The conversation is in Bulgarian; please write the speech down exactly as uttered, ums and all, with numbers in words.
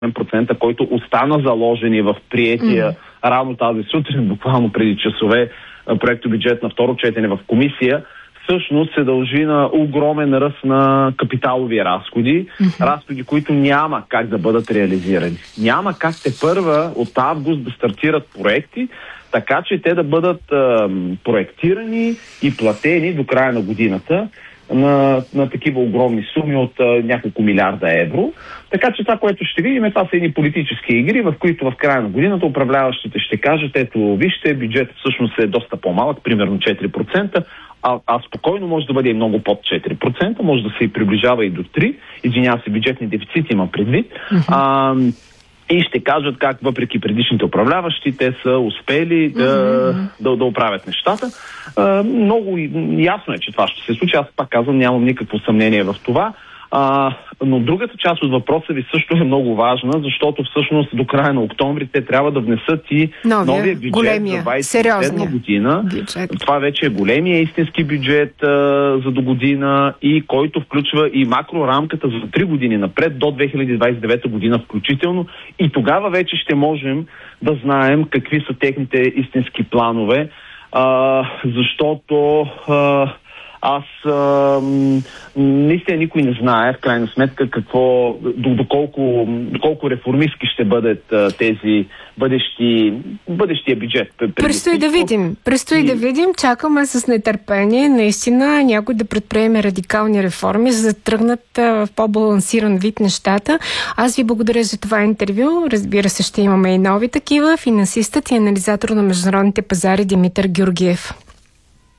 процента, който остана заложени в приетия mm. рано тази сутрин, буквално преди часове, проектобюджет на второ четене в комисия, всъщност се дължи на огромен ръст на капиталови разходи, mm-hmm. разходи, които няма как да бъдат реализирани. Няма как те първа от август да стартират проекти, така че те да бъдат а, проектирани и платени до края на годината на, на такива огромни суми от а, няколко милиарда евро. Така че това, което ще видим, това са едни политически игри, в които в края на годината управляващите ще кажат: ето, вижте, бюджетът всъщност е доста по-малък, примерно четири процента, а, а спокойно може да бъде и много под четири процента, може да се и приближава и до три процента, извинява се, бюджетни дефицити има предвид. Uh-huh. А, и ще кажат как въпреки предишните управляващи, те са успели да, mm-hmm. да, да оправят нещата. А, много ясно е, че това ще се случи. Аз пак казвам, нямам никакво съмнение в това. А, но другата част от въпроса ви също е много важна, защото всъщност до края на октомври те трябва да внесат и новия, новия бюджет големия, за двадесет и седма година. Бюджет. Това вече е големия истински бюджет а, за до година, и който включва и макрорамката за три години напред до две хиляди двадесет и девета година включително. И тогава вече ще можем да знаем какви са техните истински планове, а, защото а, Аз а, наистина никой не знае в крайна сметка какво, доколко, доколко реформистки ще бъдат а, тези бъдещи, бъдещия бюджет. Предстои да видим. Предстои и... да видим. Чакаме с нетърпение наистина някой да предприеме радикални реформи, за да тръгнат а, в по-балансиран вид нещата. Аз ви благодаря за това интервю. Разбира се, ще имаме и нови такива. Финансистът и анализатор на международните пазари Димитър Георгиев.